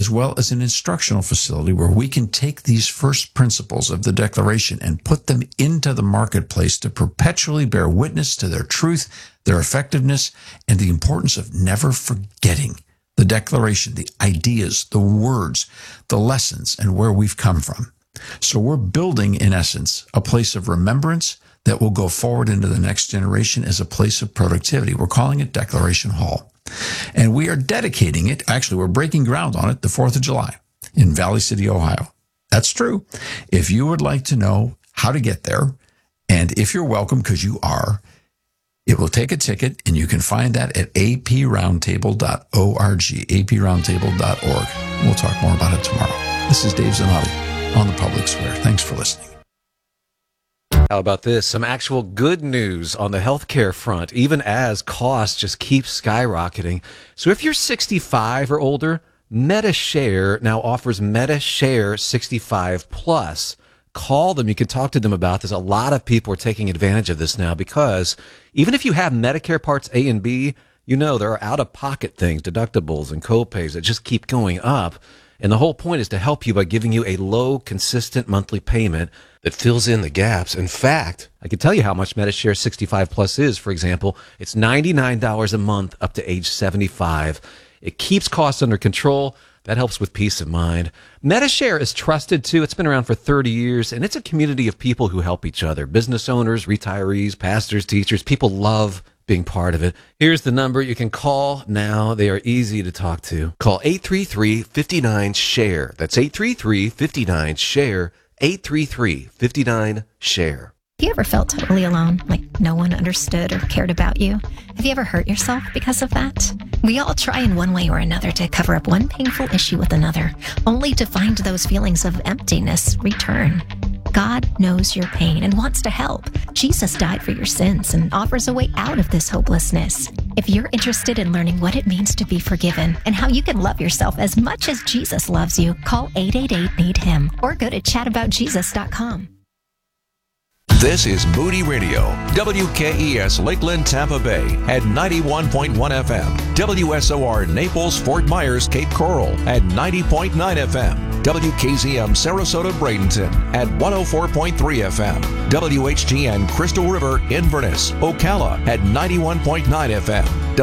as well as an instructional facility where we can take these first principles of the Declaration and put them into the marketplace to perpetually bear witness to their truth, their effectiveness, and the importance of never forgetting the Declaration, the ideas, the words, the lessons, and where we've come from. So we're building, in essence, a place of remembrance that will go forward into the next generation as a place of productivity. We're calling it Declaration Hall. And we are dedicating it, actually, we're breaking ground on it the 4th of July in Valley City, Ohio. That's true. If you would like to know how to get there, and if you're welcome, because you are, it will take a ticket, and you can find that at aproundtable.org, aproundtable.org. We'll talk more about it tomorrow. This is Dave Zanotti on the Public Square. Thanks for listening. How about this? Some actual good news on the healthcare front, even as costs just keep skyrocketing. So if you're 65 or older, MediShare now offers MediShare 65 Plus. Call them. You can talk to them about this. A lot of people are taking advantage of this now because even if you have Medicare Parts A and B, you know there are out-of-pocket things, deductibles and copays that just keep going up. And the whole point is to help you by giving you a low, consistent monthly payment that fills in the gaps. In fact, I can tell you how much MediShare 65 Plus is. For example, it's $99 a month up to age 75. It keeps costs under control. That helps with peace of mind. MediShare is trusted, too. It's been around for 30 years, and it's a community of people who help each other. Business owners, retirees, pastors, teachers. People love being part of it. Here's the number you can call now. They are easy to talk to. Call 833-59-SHARE. That's 833-59-SHARE. 833-59-SHARE. Have you ever felt totally alone, like no one understood or cared about you? Have you ever hurt yourself because of that? We all try in one way or another to cover up one painful issue with another, only to find those feelings of emptiness return. God knows your pain and wants to help. Jesus died for your sins and offers a way out of this hopelessness. If you're interested in learning what it means to be forgiven and how you can love yourself as much as Jesus loves you, call 888-NEED-HIM or go to chataboutjesus.com. This is Moody Radio, WKES Lakeland, Tampa Bay at 91.1 FM, WSOR Naples, Fort Myers, Cape Coral at 90.9 FM, WKZM Sarasota, Bradenton at 104.3 FM, WHGN Crystal River, Inverness, Ocala at 91.9 FM,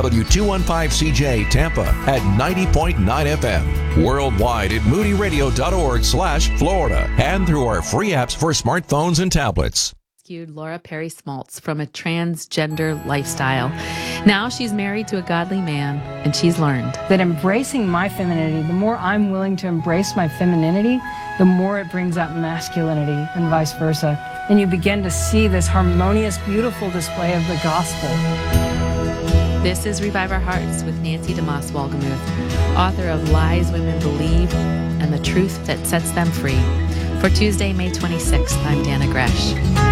W215CJ Tampa at 90.9 FM, worldwide at moodyradio.org/Florida, and through our free apps for smartphones and tablets. Laura Perry Smaltz from a transgender lifestyle. Now she's married to a godly man, and she's learned that embracing my femininity, the more I'm willing to embrace my femininity, the more it brings out masculinity and vice versa. And you begin to see this harmonious, beautiful display of the gospel. This is Revive Our Hearts with Nancy DeMoss Wolgemuth, author of Lies Women Believe and the Truth That Sets Them Free. For Tuesday, May 26th, I'm Dana Gresh.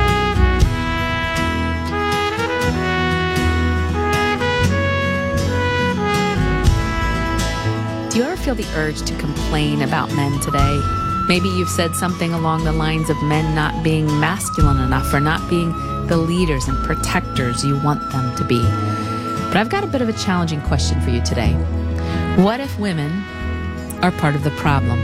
Do you ever feel the urge to complain about men today? Maybe you've said something along the lines of men not being masculine enough or not being the leaders and protectors you want them to be. But I've got a bit of a challenging question for you today. What if women are part of the problem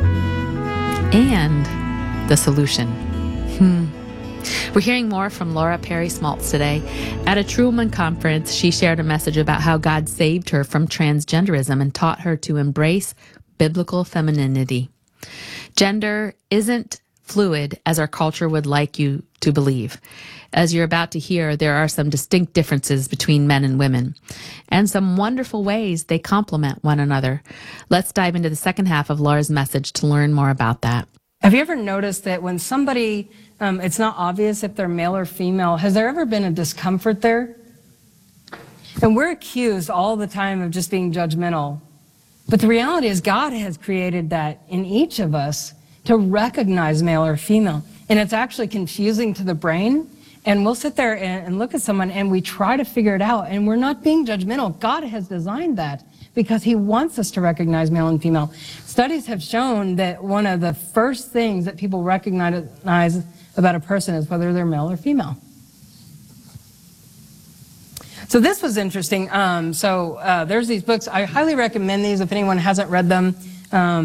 and the solution? We're hearing more from Laura Perry Smaltz today. At a True Woman conference, she shared a message about how God saved her from transgenderism and taught her to embrace biblical femininity. Gender isn't fluid as our culture would like you to believe. As you're about to hear, there are some distinct differences between men and women, and some wonderful ways they complement one another. Let's dive into the second half of Laura's message to learn more about that. Have you ever noticed that when somebody, it's not obvious if they're male or female, has there ever been a discomfort there? And we're accused all the time of just being judgmental. But the reality is God has created that in each of us to recognize male or female. And it's actually confusing to the brain. And we'll sit there and look at someone and we try to figure it out. And we're not being judgmental. God has designed that because he wants us to recognize male and female. Studies have shown that one of the first things that people recognize about a person is whether they're male or female. So this was interesting. There's these books. I highly recommend these if anyone hasn't read them.